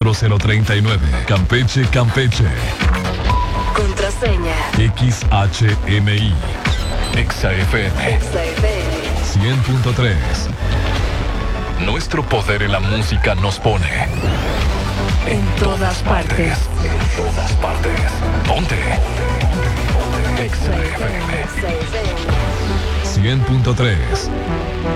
4039. Campeche, Campeche. Contraseña. XHMI. XFM. 100.3. Nuestro poder en la música nos pone En todas partes. En todas partes. Ponte. XFM. 100.3.